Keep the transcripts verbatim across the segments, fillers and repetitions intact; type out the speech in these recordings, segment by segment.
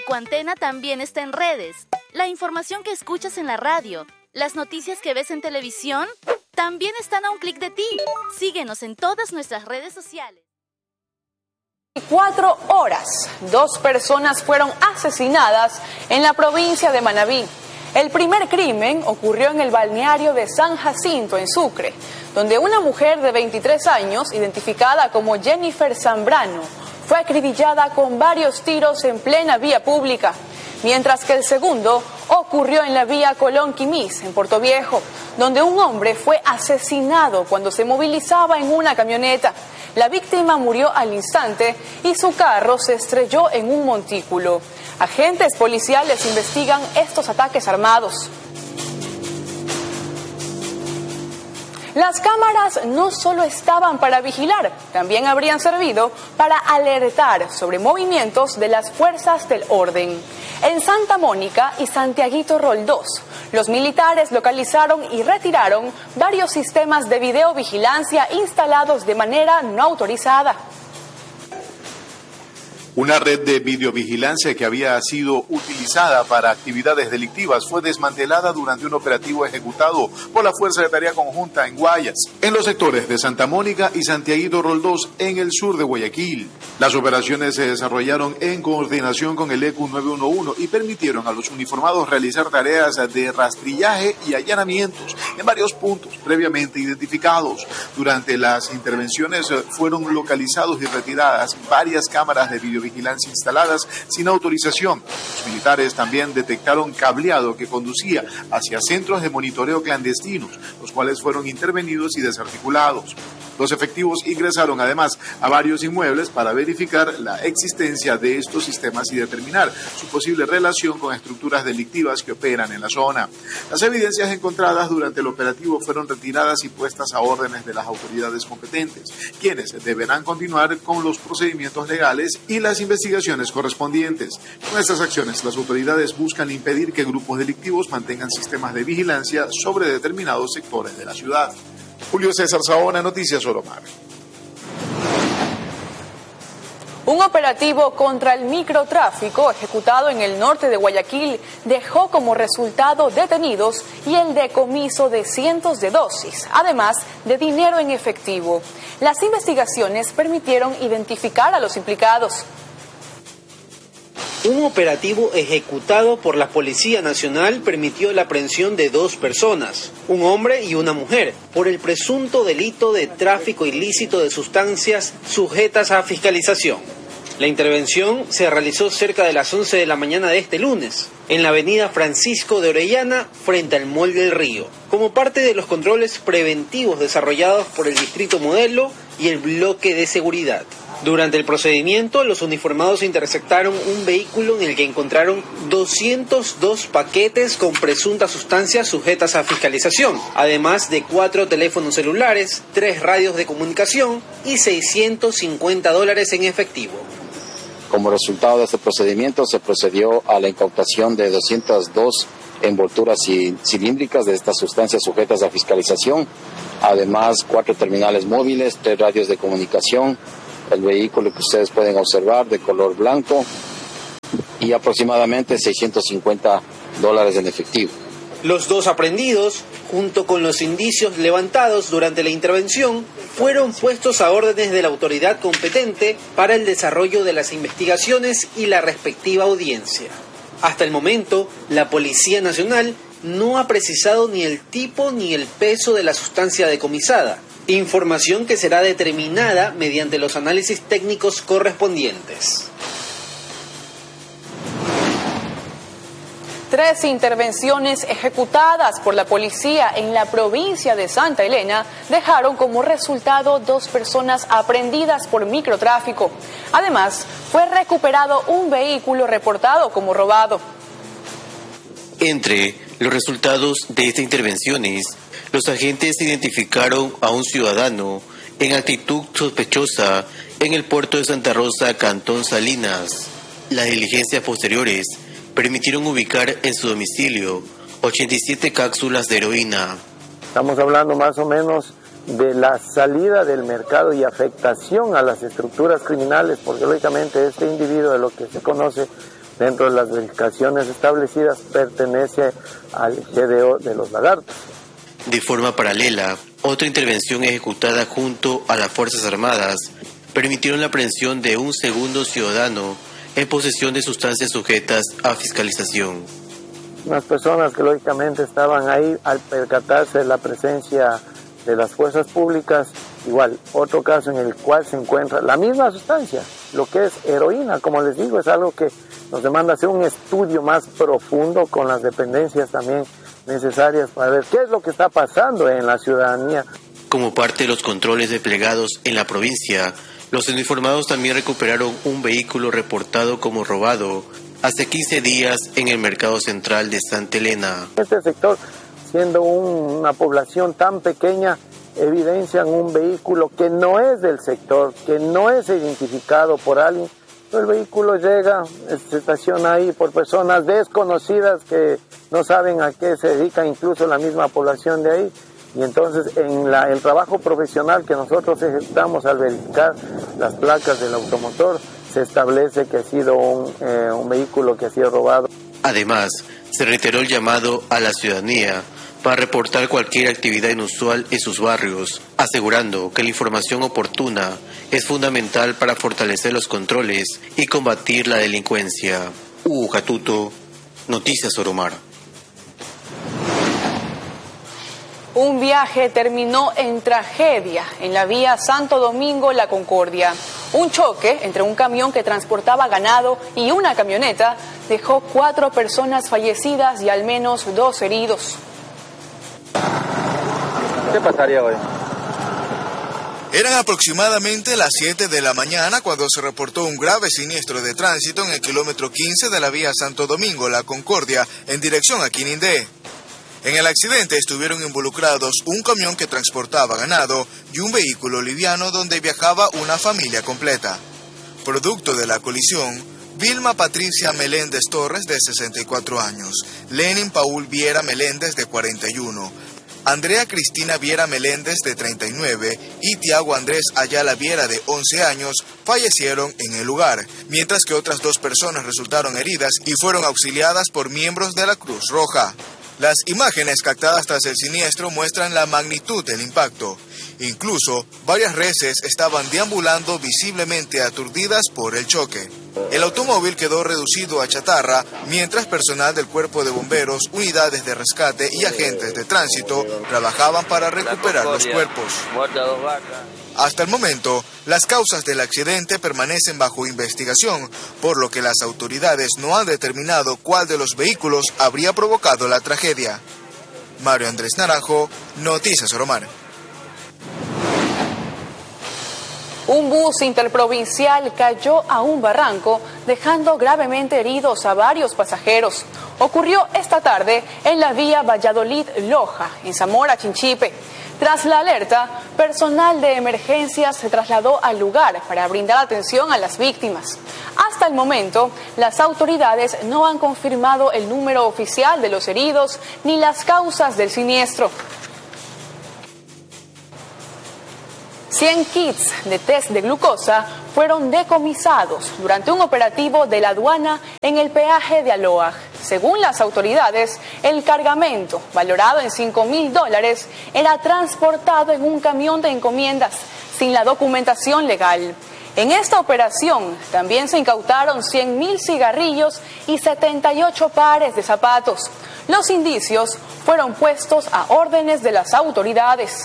Ecuantena también está en redes. La información que escuchas en la radio, las noticias que ves en televisión, también están a un clic de ti. Síguenos en todas nuestras redes sociales. Cuatro horas, dos personas fueron asesinadas en la provincia de Manabí. El primer crimen ocurrió en el balneario de San Jacinto, en Sucre, donde una mujer de veintitrés años, identificada como Jennifer Zambrano, fue acribillada con varios tiros en plena vía pública, mientras que el segundo ocurrió en la vía Colón-Quimís, en Puerto Viejo, donde un hombre fue asesinado cuando se movilizaba en una camioneta. La víctima murió al instante y su carro se estrelló en un montículo. Agentes policiales investigan estos ataques armados. Las cámaras no solo estaban para vigilar, también habrían servido para alertar sobre movimientos de las fuerzas del orden. En Santa Mónica y Santiaguito Roldós, los militares localizaron y retiraron varios sistemas de videovigilancia instalados de manera no autorizada. Una red de videovigilancia que había sido utilizada para actividades delictivas fue desmantelada durante un operativo ejecutado por la Fuerza de Tarea Conjunta en Guayas, en los sectores de Santa Mónica y Santiaguito Roldós, en el sur de Guayaquil. Las operaciones se desarrollaron en coordinación con el E Q nueve uno uno y permitieron a los uniformados realizar tareas de rastrillaje y allanamientos en varios puntos previamente identificados. Durante las intervenciones fueron localizados y retiradas varias cámaras de videovigilancia vigilancia instaladas sin autorización. Los militares también detectaron cableado que conducía hacia centros de monitoreo clandestinos, los cuales fueron intervenidos y desarticulados. Los efectivos ingresaron además a varios inmuebles para verificar la existencia de estos sistemas y determinar su posible relación con estructuras delictivas que operan en la zona. Las evidencias encontradas durante el operativo fueron retiradas y puestas a órdenes de las autoridades competentes, quienes deberán continuar con los procedimientos legales y las investigaciones correspondientes. Con estas acciones, las autoridades buscan impedir que grupos delictivos mantengan sistemas de vigilancia sobre determinados sectores de la ciudad. Julio César Saona, Noticias Oromar. Un operativo contra el microtráfico ejecutado en el norte de Guayaquil dejó como resultado detenidos y el decomiso de cientos de dosis, además de dinero en efectivo. Las investigaciones permitieron identificar a los implicados. Un operativo ejecutado por la Policía Nacional permitió la aprehensión de dos personas, un hombre y una mujer, por el presunto delito de tráfico ilícito de sustancias sujetas a fiscalización. La intervención se realizó cerca de las once de la mañana de este lunes, en la avenida Francisco de Orellana, frente al Mall del Río, como parte de los controles preventivos desarrollados por el Distrito Modelo y el Bloque de Seguridad. Durante el procedimiento, los uniformados interceptaron un vehículo en el que encontraron doscientos dos paquetes con presuntas sustancias sujetas a fiscalización, además de cuatro teléfonos celulares, tres radios de comunicación y seiscientos cincuenta dólares en efectivo. Como resultado de este procedimiento, se procedió a la incautación de doscientas dos envolturas cilíndricas de estas sustancias sujetas a fiscalización, además cuatro terminales móviles, tres radios de comunicación, el vehículo que ustedes pueden observar de color blanco y aproximadamente seiscientos cincuenta dólares en efectivo. Los dos aprehendidos, junto con los indicios levantados durante la intervención, fueron puestos a órdenes de la autoridad competente para el desarrollo de las investigaciones y la respectiva audiencia. Hasta el momento, la Policía Nacional no ha precisado ni el tipo ni el peso de la sustancia decomisada, información que será determinada mediante los análisis técnicos correspondientes. Tres intervenciones ejecutadas por la policía en la provincia de Santa Elena dejaron como resultado dos personas aprehendidas por microtráfico. Además, fue recuperado un vehículo reportado como robado. Entre los resultados de estas intervenciones, los agentes identificaron a un ciudadano en actitud sospechosa en el puerto de Santa Rosa, Cantón Salinas. Las diligencias posteriores permitieron ubicar en su domicilio ochenta y siete cápsulas de heroína. Estamos hablando más o menos de la salida del mercado y afectación a las estructuras criminales, porque lógicamente este individuo, de lo que se conoce dentro de las verificaciones establecidas, pertenece al G D O de Los Lagartos. De forma paralela, otra intervención ejecutada junto a las Fuerzas Armadas permitieron la aprehensión de un segundo ciudadano en posesión de sustancias sujetas a fiscalización. Unas personas que lógicamente estaban ahí al percatarse de la presencia de las fuerzas públicas, igual, otro caso en el cual se encuentra la misma sustancia, lo que es heroína, como les digo, es algo que nos demanda hacer un estudio más profundo con las dependencias también necesarias para ver qué es lo que está pasando en la ciudadanía. Como parte de los controles desplegados en la provincia, los uniformados también recuperaron un vehículo reportado como robado hace quince días en el mercado central de Santa Elena. Este sector, siendo un, una población tan pequeña, evidencian un vehículo que no es del sector, que no es identificado por alguien. El vehículo llega, se estaciona ahí por personas desconocidas que no saben a qué se dedica, incluso la misma población de ahí. Y entonces en la, el trabajo profesional que nosotros ejecutamos al verificar las placas del automotor, se establece que ha sido un, eh, un vehículo que ha sido robado. Además, se reiteró el llamado a la ciudadanía para reportar cualquier actividad inusual en sus barrios, asegurando que la información oportuna es fundamental para fortalecer los controles y combatir la delincuencia. Hugo Catuto, Noticias Oromar. Un viaje terminó en tragedia en la vía Santo Domingo-La Concordia. Un choque entre un camión que transportaba ganado y una camioneta dejó cuatro personas fallecidas y al menos dos heridos. ¿Qué pasaría hoy? Eran aproximadamente las siete de la mañana cuando se reportó un grave siniestro de tránsito en el kilómetro quince de la vía Santo Domingo-La Concordia en dirección a Quinindé. En el accidente estuvieron involucrados un camión que transportaba ganado y un vehículo liviano donde viajaba una familia completa. Producto de la colisión, Vilma Patricia Meléndez Torres, de sesenta y cuatro años, Lenin Paul Viera Meléndez, de cuarenta y uno, Andrea Cristina Viera Meléndez, de treinta y nueve, y Tiago Andrés Ayala Viera, de once años, fallecieron en el lugar, mientras que otras dos personas resultaron heridas y fueron auxiliadas por miembros de la Cruz Roja. Las imágenes captadas tras el siniestro muestran la magnitud del impacto. Incluso, varias reses estaban deambulando visiblemente aturdidas por el choque. El automóvil quedó reducido a chatarra, mientras personal del Cuerpo de Bomberos, unidades de rescate y agentes de tránsito trabajaban para recuperar los cuerpos. Hasta el momento, las causas del accidente permanecen bajo investigación, por lo que las autoridades no han determinado cuál de los vehículos habría provocado la tragedia. Mario Andrés Naranjo, Noticias Oromar. Un bus interprovincial cayó a un barranco, dejando gravemente heridos a varios pasajeros. Ocurrió esta tarde en la vía Valladolid-Loja, en Zamora Chinchipe. Tras la alerta, personal de emergencias se trasladó al lugar para brindar atención a las víctimas. Hasta el momento, las autoridades no han confirmado el número oficial de los heridos ni las causas del siniestro. cien kits de test de glucosa fueron decomisados durante un operativo de la aduana en el peaje de Aloaj. Según las autoridades, el cargamento, valorado en cinco mil dólares, era transportado en un camión de encomiendas sin la documentación legal. En esta operación también se incautaron cien mil cigarrillos y setenta y ocho pares de zapatos. Los indicios fueron puestos a órdenes de las autoridades.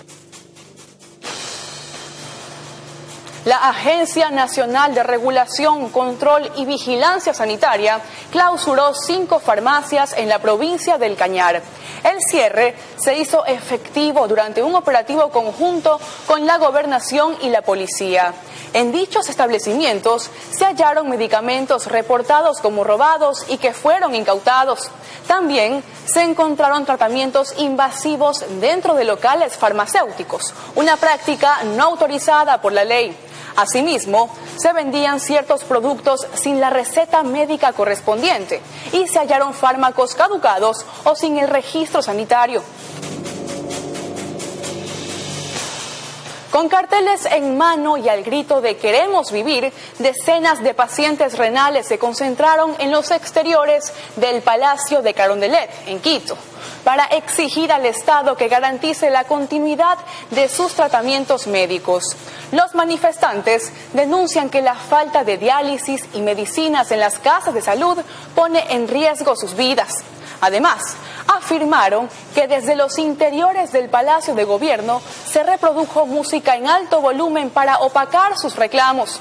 La Agencia Nacional de Regulación, Control y Vigilancia Sanitaria clausuró cinco farmacias en la provincia del Cañar. El cierre se hizo efectivo durante un operativo conjunto con la Gobernación y la Policía. En dichos establecimientos se hallaron medicamentos reportados como robados y que fueron incautados. También se encontraron tratamientos invasivos dentro de locales farmacéuticos, una práctica no autorizada por la ley. Asimismo, se vendían ciertos productos sin la receta médica correspondiente y se hallaron fármacos caducados o sin el registro sanitario. Con carteles en mano y al grito de "queremos vivir", decenas de pacientes renales se concentraron en los exteriores del Palacio de Carondelet, en Quito, para exigir al Estado que garantice la continuidad de sus tratamientos médicos. Los manifestantes denuncian que la falta de diálisis y medicinas en las casas de salud pone en riesgo sus vidas. Además, afirmaron que desde los interiores del Palacio de Gobierno se reprodujo música en alto volumen para opacar sus reclamos.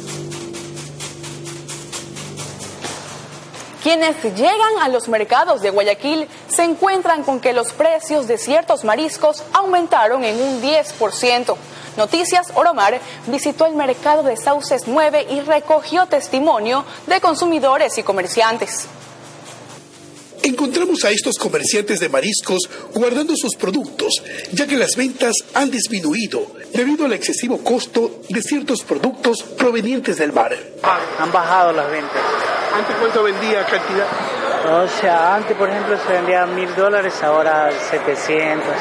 Quienes llegan a los mercados de Guayaquil se encuentran con que los precios de ciertos mariscos aumentaron en un diez por ciento. Noticias Oromar visitó el mercado de Sauces nueve y recogió testimonio de consumidores y comerciantes. Encontramos a estos comerciantes de mariscos guardando sus productos, ya que las ventas han disminuido debido al excesivo costo de ciertos productos provenientes del mar. Han bajado las ventas. ¿Antes cuánto vendía cantidad? O sea, antes, por ejemplo, se vendía mil dólares, ahora setecientos.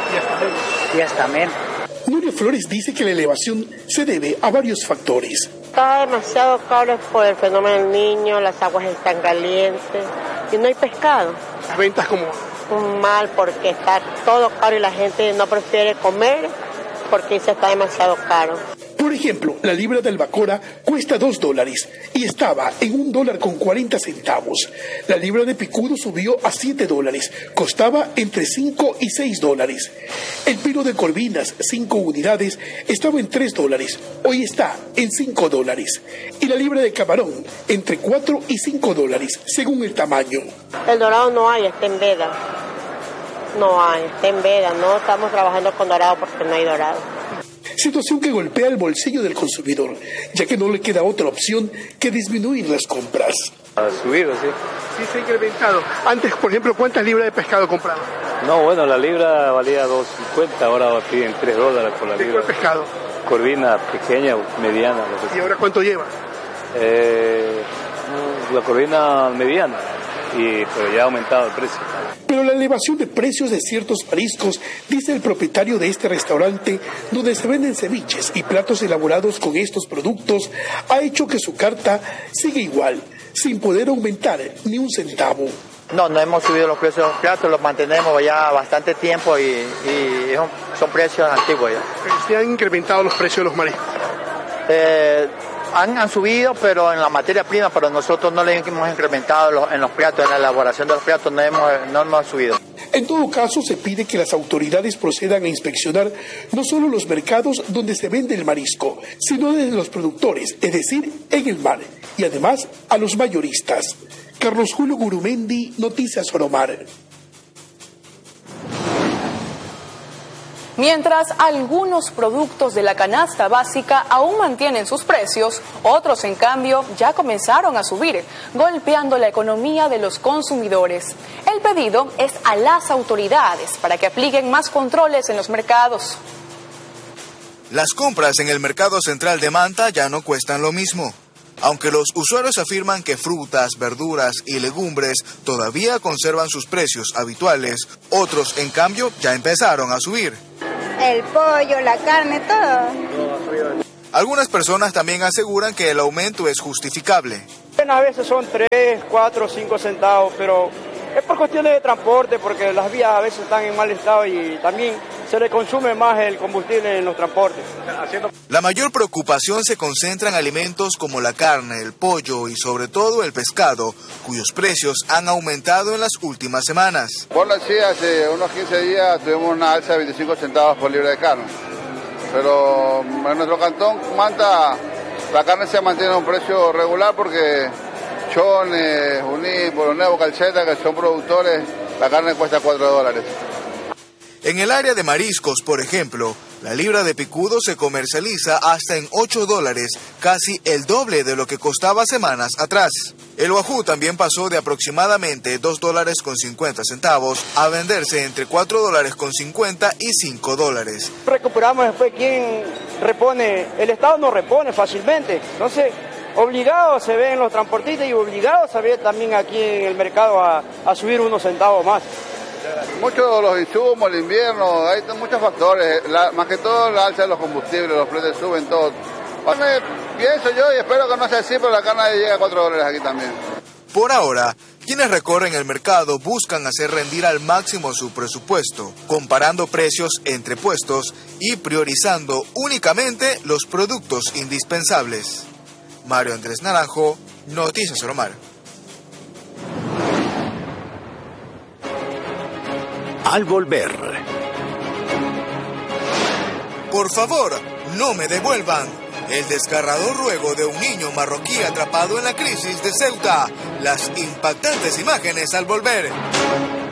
Y hasta menos. Nuria Flores dice que la elevación se debe a varios factores. Está demasiado caro por el fenómeno del niño, las aguas están calientes y no hay pescado. ¿Las ventas cómo? Mal, porque está todo caro y la gente no prefiere comer porque se está demasiado caro. Por ejemplo, la libra de albacora cuesta dos dólares y estaba en un dólar con cuarenta centavos. La libra de picudo subió a siete dólares, costaba entre cinco y seis dólares. El pino de corvinas, cinco unidades, estaba en tres dólares, hoy está en cinco dólares. Y la libra de camarón, entre cuatro y cinco dólares, según el tamaño. El dorado no hay, está en veda. No hay, está en veda, no estamos trabajando con dorado porque no hay dorado. Situación que golpea el bolsillo del consumidor, ya que no le queda otra opción que disminuir las compras. Ha subido, sí. Sí, se ha incrementado. Antes, por ejemplo, ¿cuántas libras de pescado compraban? No, bueno, la libra valía dos cincuenta, ahora piden tres dólares por la libra. libra. ¿De cuál pescado? Corvina pequeña, mediana. Lo que ¿Y ahora cuánto lleva? Eh, la corvina mediana, y, pero ya ha aumentado el precio. Pero la elevación de precios de ciertos mariscos, dice el propietario de este restaurante, donde se venden ceviches y platos elaborados con estos productos, ha hecho que su carta siga igual, sin poder aumentar ni un centavo. No, no hemos subido los precios de los platos, los mantenemos ya bastante tiempo y, y son, son precios antiguos ya. ¿Se han incrementado los precios de los mariscos? Eh, han, han subido, pero en la materia prima, pero nosotros no le hemos incrementado los, en los platos, en la elaboración de los platos no hemos, no hemos subido. En todo caso, se pide que las autoridades procedan a inspeccionar no solo los mercados donde se vende el marisco, sino desde los productores, es decir, en el mar, y además a los mayoristas. Carlos Julio Gurumendi, Noticias Oromar. Mientras algunos productos de la canasta básica aún mantienen sus precios, otros, en cambio, ya comenzaron a subir, golpeando la economía de los consumidores. El pedido es a las autoridades para que apliquen más controles en los mercados. Las compras en el Mercado Central de Manta ya no cuestan lo mismo. Aunque los usuarios afirman que frutas, verduras y legumbres todavía conservan sus precios habituales, otros, en cambio, ya empezaron a subir. El pollo, la carne, todo. Algunas personas también aseguran que el aumento es justificable. A veces son tres, cuatro, cinco centavos, pero es por cuestiones de transporte, porque las vías a veces están en mal estado y también se le consume más el combustible en los transportes. La mayor preocupación se concentra en alimentos como la carne, el pollo y sobre todo el pescado, cuyos precios han aumentado en las últimas semanas. Por así, hace unos quince días tuvimos una alza de veinticinco centavos por libra de carne, pero en nuestro cantón Manta la carne se mantiene a un precio regular porque Chones, Uní, Nuevo, Calceta, que son productores, la carne cuesta cuatro dólares. En el área de mariscos, por ejemplo, la libra de picudo se comercializa hasta en ocho dólares, casi el doble de lo que costaba semanas atrás. El guajú también pasó de aproximadamente dos dólares con cincuenta centavos a venderse entre cuatro dólares con cincuenta y cinco dólares. Recuperamos después quién repone, el Estado no repone fácilmente, entonces obligados se ven los transportistas y obligados se ve también aquí en el mercado a, a subir unos centavos más. Muchos de los insumos, el invierno, hay muchos factores, la, más que todo la alza de los combustibles, los precios suben, todo. Bueno, pienso yo y espero que no sea así, pero la carne llega a cuatro dólares aquí también. Por ahora, quienes recorren el mercado buscan hacer rendir al máximo su presupuesto, comparando precios entre puestos y priorizando únicamente los productos indispensables. Mario Andrés Naranjo, Noticias Oromar. Al volver. Por favor, no me devuelvan. El desgarrador ruego de un niño marroquí atrapado en la crisis de Ceuta. Las impactantes imágenes al volver.